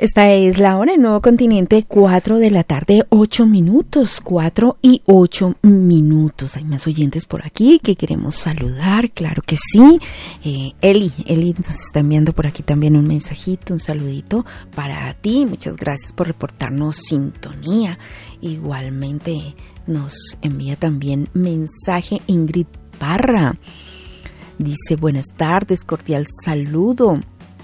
Esta es la hora en Nuevo Continente, 4 de la tarde, 8 minutos, 4 y 8 minutos. Hay más oyentes por aquí que queremos saludar, claro que sí. Eli nos está enviando por aquí también un mensajito, un saludito para ti. Muchas gracias por reportarnos sintonía. Igualmente nos envía también mensaje Ingrid Parra. Dice, buenas tardes, cordial saludo.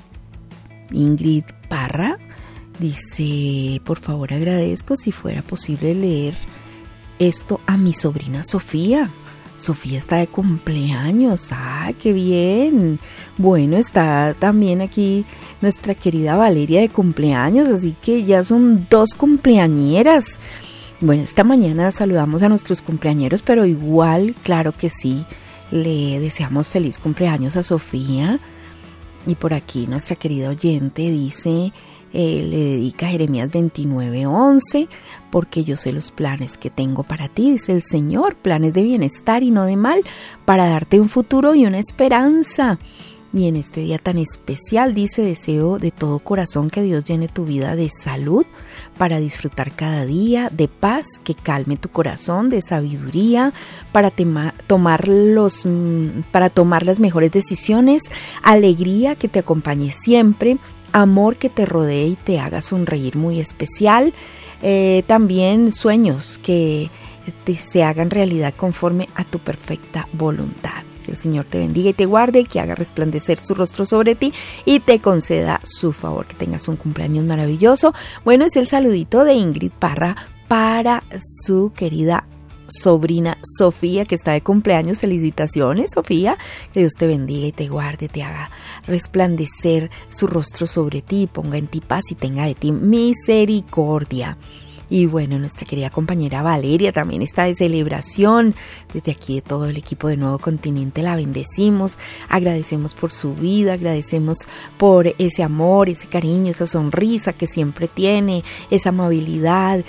Ingrid Parra dice, por favor agradezco si fuera posible leer esto a mi sobrina Sofía. Sofía está de cumpleaños. ¡Ah, qué bien! Bueno, está también aquí nuestra querida Valeria de cumpleaños, así que ya son 2 cumpleañeras. Bueno, esta mañana saludamos a nuestros cumpleañeros, pero igual, claro que sí, le deseamos feliz cumpleaños a Sofía. Y por aquí nuestra querida oyente dice, le dedica a Jeremías 29:11, porque yo sé los planes que tengo para ti, dice el Señor, planes de bienestar y no de mal, para darte un futuro y una esperanza. Y en este día tan especial, dice, deseo de todo corazón que Dios llene tu vida de salud para disfrutar cada día, de paz, que calme tu corazón, de sabiduría para tomar las mejores decisiones, alegría que te acompañe siempre, amor que te rodee y te haga sonreír muy especial, también sueños que se hagan realidad conforme a tu perfecta voluntad. Que el Señor te bendiga y te guarde, que haga resplandecer su rostro sobre ti y te conceda su favor. Que tengas un cumpleaños maravilloso. Bueno, es el saludito de Ingrid Parra para su querida sobrina Sofía, que está de cumpleaños. Felicitaciones, Sofía. Que Dios te bendiga y te guarde, te haga resplandecer su rostro sobre ti, ponga en ti paz y tenga de ti misericordia. Y bueno, nuestra querida compañera Valeria también está de celebración. Desde aquí de todo el equipo de Nuevo Continente la bendecimos, agradecemos por su vida, agradecemos por ese amor, ese cariño, esa sonrisa que siempre tiene, esa amabilidad,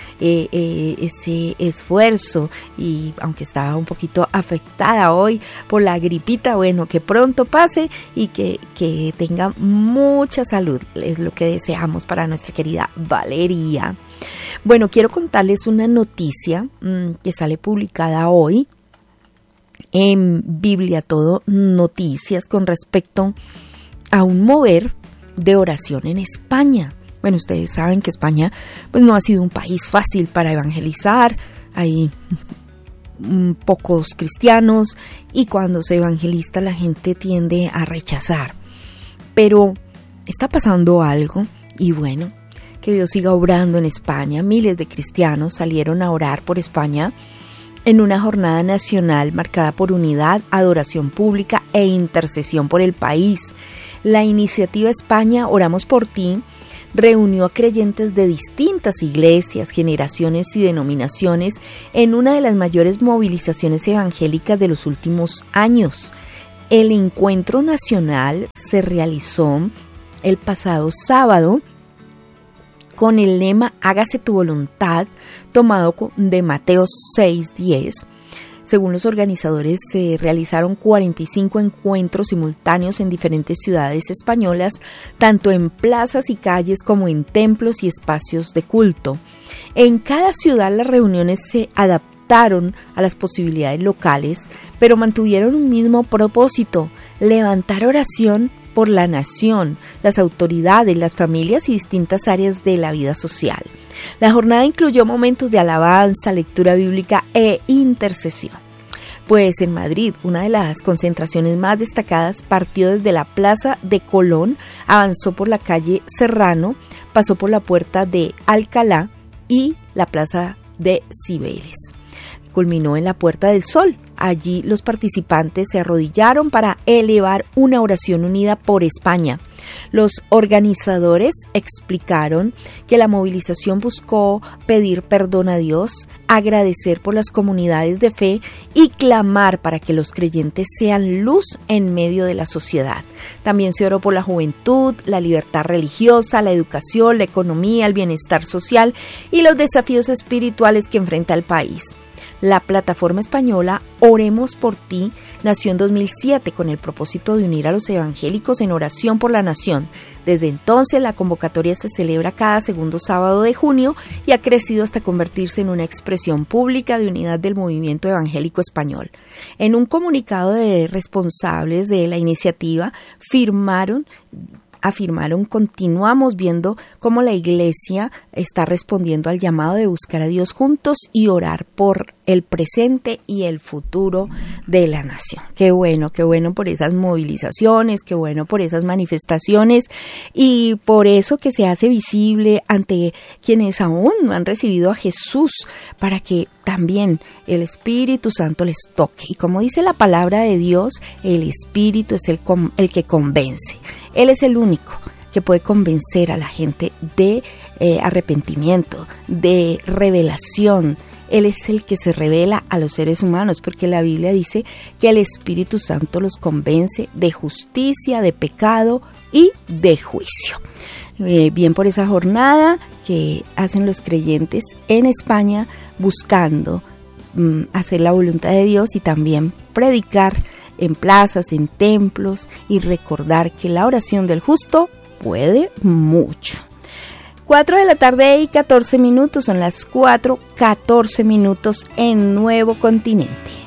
ese esfuerzo. Y aunque estaba un poquito afectada hoy por la gripita, bueno, que pronto pase y que tenga mucha salud. Es lo que deseamos para nuestra querida Valeria. Bueno, quiero contarles una noticia que sale publicada hoy en Biblia Todo Noticias con respecto a un mover de oración en España. Bueno, ustedes saben que España pues no ha sido un país fácil para evangelizar, hay pocos cristianos y cuando se evangeliza la gente tiende a rechazar. Pero está pasando algo y bueno, que Dios siga obrando en España. Miles de cristianos salieron a orar por España en una jornada nacional marcada por unidad, adoración pública e intercesión por el país. La iniciativa España Oramos por Ti reunió a creyentes de distintas iglesias, generaciones y denominaciones en una de las mayores movilizaciones evangélicas de los últimos años. El encuentro nacional se realizó el pasado sábado con el lema Hágase tu voluntad, tomado de Mateo 6:10. Según los organizadores, se realizaron 45 encuentros simultáneos en diferentes ciudades españolas, tanto en plazas y calles como en templos y espacios de culto. En cada ciudad las reuniones se adaptaron a las posibilidades locales, pero mantuvieron un mismo propósito: levantar oración por la nación, las autoridades, las familias y distintas áreas de la vida social. La jornada incluyó momentos de alabanza, lectura bíblica e intercesión. Pues en Madrid, una de las concentraciones más destacadas partió desde la Plaza de Colón, avanzó por la calle Serrano, pasó por la Puerta de Alcalá y la Plaza de Cibeles. Culminó en la Puerta del Sol. Allí los participantes se arrodillaron para elevar una oración unida por España. Los organizadores explicaron que la movilización buscó pedir perdón a Dios, agradecer por las comunidades de fe y clamar para que los creyentes sean luz en medio de la sociedad. También se oró por la juventud, la libertad religiosa, la educación, la economía, el bienestar social y los desafíos espirituales que enfrenta el país. La plataforma española Oremos por Ti nació en 2007 con el propósito de unir a los evangélicos en oración por la nación. Desde entonces la convocatoria se celebra cada segundo sábado de junio y ha crecido hasta convertirse en una expresión pública de unidad del movimiento evangélico español. En un comunicado de responsables de la iniciativa afirmaron, continuamos viendo cómo la Iglesia está respondiendo al llamado de buscar a Dios juntos y orar por el presente y el futuro de la nación. Qué bueno por esas movilizaciones, qué bueno por esas manifestaciones y por eso que se hace visible ante quienes aún no han recibido a Jesús, para que también el Espíritu Santo les toque. Y como dice la palabra de Dios, el Espíritu es el que convence. Él es el único que puede convencer a la gente de arrepentimiento, de revelación. Él es el que se revela a los seres humanos, porque la Biblia dice que el Espíritu Santo los convence de justicia, de pecado y de juicio. Bien por esa jornada que hacen los creyentes en España buscando hacer la voluntad de Dios y también predicar en plazas, en templos y recordar que la oración del justo puede mucho. 4 de la tarde y 14 minutos, son las 4:14 en Nuevo Continente.